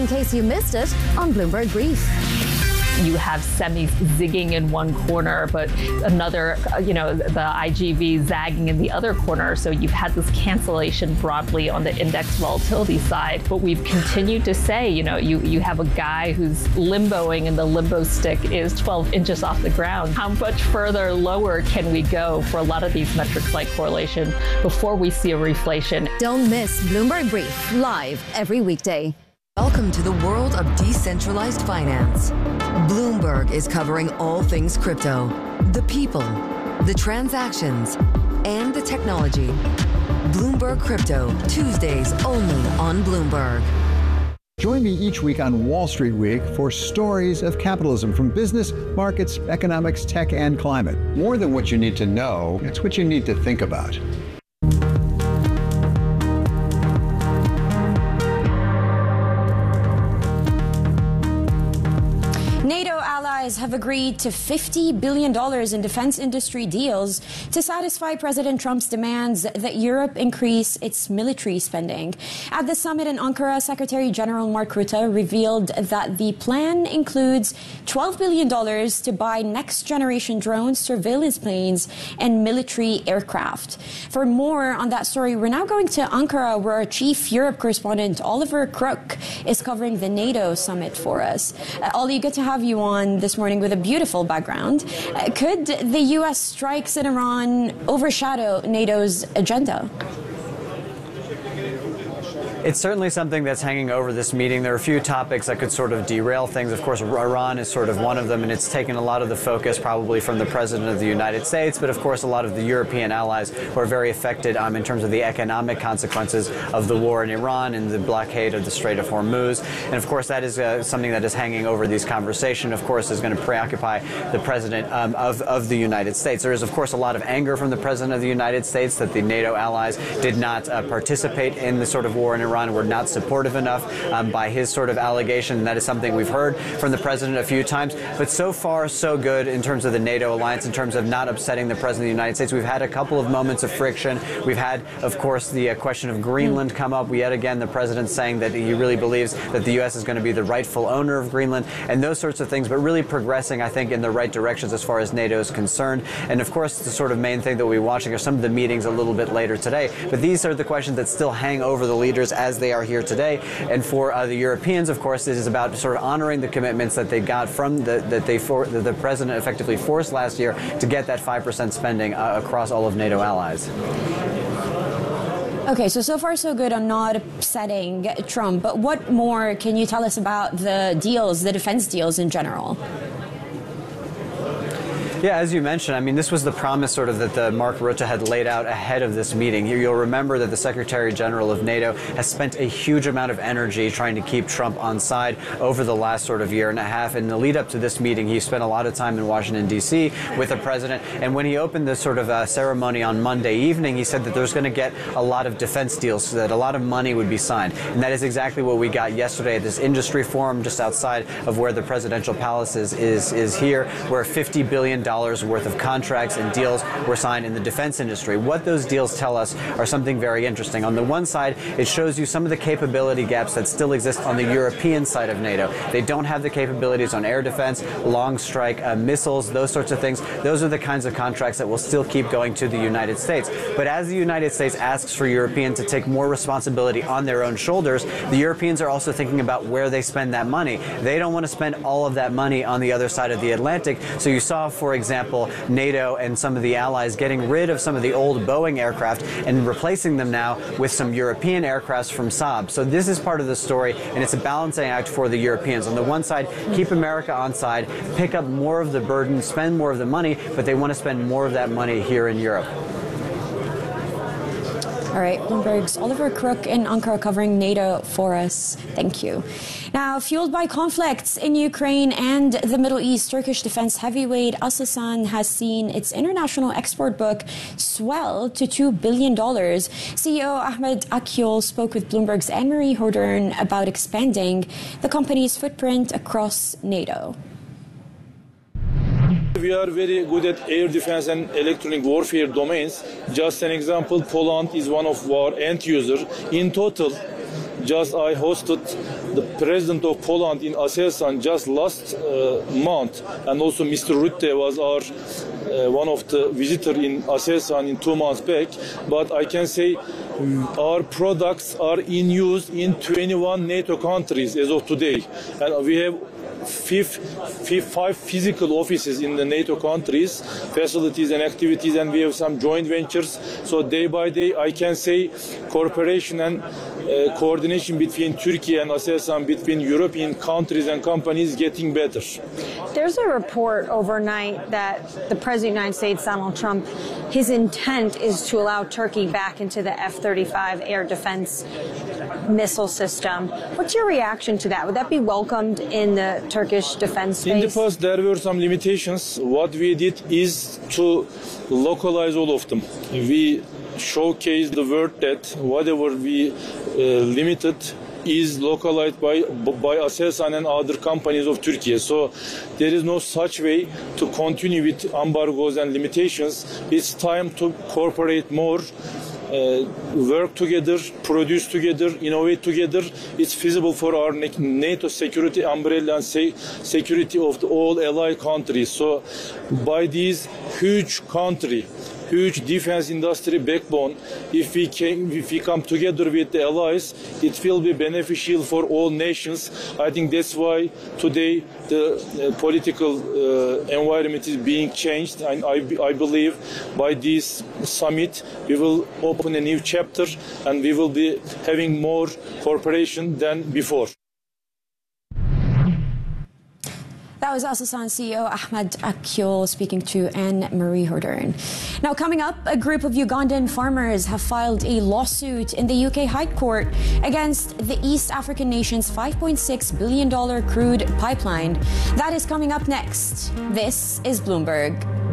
in case you missed it on Bloomberg Brief. You have semis zigging in one corner, but another, the IGV zagging in the other corner. So you've had this cancellation broadly on the index volatility side. But we've continued to say, you have a guy who's limboing and the limbo stick is 12 inches off the ground. How much further lower can we go for a lot of these metrics like correlation before we see a reflation? Don't miss Bloomberg Brief, live every weekday. Welcome to the world of decentralized finance. Bloomberg is covering all things crypto, the people, the transactions, and the technology. Bloomberg Crypto, Tuesdays only on Bloomberg. Join me each week on Wall Street Week for stories of capitalism from business, markets, economics, tech, and climate. More than what you need to know, it's what you need to think about. NATO allies have agreed to $50 billion in defense industry deals to satisfy President Trump's demands that Europe increase its military spending. At the summit in Ankara, Secretary General Mark Rutte revealed that the plan includes $12 billion to buy next-generation drones, surveillance planes, and military aircraft. For more on that story, we're now going to Ankara, where our chief Europe correspondent, Oliver Crook, is covering the NATO summit for us. Ollie, good to have you on this morning with a beautiful background. Could the U.S. strikes in Iran overshadow NATO's agenda? It's certainly something that's hanging over this meeting. There are a few topics that could sort of derail things. Of course, Iran is sort of one of them, and it's taken a lot of the focus probably from the President of the United States, but of course a lot of the European allies who are very affected in terms of the economic consequences of the war in Iran and the blockade of the Strait of Hormuz. And of course that is something that is hanging over these conversations, of course, is going to preoccupy the President of the United States. There is, of course, a lot of anger from the President of the United States that the NATO allies did not participate in the sort of war in Iran. Were not supportive enough by his sort of allegation. And that is something we've heard from the president a few times. But so far, so good in terms of the NATO alliance, in terms of not upsetting the president of the United States. We've had a couple of moments of friction. We've had, of course, the question of Greenland come up. Yet again, the president saying that he really believes that the U.S. is going to be the rightful owner of Greenland and those sorts of things, but really progressing, I think, in the right directions as far as NATO is concerned. And of course, the sort of main thing that we'll be watching are some of the meetings a little bit later today. But these are the questions that still hang over the leaders as they are here today. And for the Europeans, of course, it is about sort of honoring the commitments that they got from that the president effectively forced last year to get that 5% spending across all of NATO allies. Okay, so far so good on not upsetting Trump. But what more can you tell us about the deals, the defense deals in general? Yeah, as you mentioned, I mean, this was the promise sort of that Mark Rutte had laid out ahead of this meeting. You'll remember that the Secretary General of NATO has spent a huge amount of energy trying to keep Trump on side over the last sort of year and a half. In the lead up to this meeting, he spent a lot of time in Washington, D.C. with the president. And when he opened this sort of ceremony on Monday evening, he said that there's going to get a lot of defense deals, so that a lot of money would be signed. And that is exactly what we got yesterday at this industry forum just outside of where the presidential palace is here, where $50 billion worth of contracts and deals were signed in the defense industry. What those deals tell us are something very interesting. On the one side, it shows you some of the capability gaps that still exist on the European side of NATO. They don't have the capabilities on air defense, long strike missiles, those sorts of things. Those are the kinds of contracts that will still keep going to the United States. But as the United States asks for Europeans to take more responsibility on their own shoulders, the Europeans are also thinking about where they spend that money. They don't want to spend all of that money on the other side of the Atlantic. So you saw, for example, NATO and some of the allies getting rid of some of the old Boeing aircraft and replacing them now with some European aircrafts from Saab. So this is part of the story, and it's a balancing act for the Europeans. On the one side, keep America on side, pick up more of the burden, spend more of the money, but they want to spend more of that money here in Europe. All right, Bloomberg's Oliver Crook in Ankara covering NATO for us. Thank you. Now, fueled by conflicts in Ukraine and the Middle East, Turkish defense heavyweight Aselsan has seen its international export book swell to $2 billion. CEO Ahmed Akyol spoke with Bloomberg's Anne-Marie Hodern about expanding the company's footprint across NATO. We are very good at air defense and electronic warfare domains. Just an example, Poland is one of our end users. In total, Just I hosted the president of Poland in Aselsan just last month, and also Mr. Rutte was our one of the visitor in Aselsan in 2 months back. But I can say our products are in use in 21 NATO countries as of today, and we have 5 physical offices in the NATO countries, facilities and activities, and we have some joint ventures. So day by day, I can say cooperation and coordination between Turkey and Aselsan, between European countries and companies, getting better. There's a report overnight that the President of the United States, Donald Trump, his intent is to allow Turkey back into the F-35 air defense missile system. What's your reaction to that? Would that be welcomed in the Turkish defense space? In the past, there were some limitations. What we did is to localize all of them. We showcased the word that whatever we limited is localized by Aselsan and other companies of Turkey. So there is no such way to continue with embargoes and limitations. It's time to cooperate more, work together, produce together, innovate together. It's feasible for our NATO security umbrella and security of the all allied countries. So by these huge defense industry backbone, if we come together with the allies, it will be beneficial for all nations. I think that's why today the political environment is being changed, and I believe by this summit we will open a new chapter and we will be having more cooperation than before. That was Aselsan CEO Ahmed Akyol speaking to Anne-Marie Hordern. Now, coming up, a group of Ugandan farmers have filed a lawsuit in the UK High Court against the East African nation's $5.6 billion crude pipeline. That is coming up next. This is Bloomberg.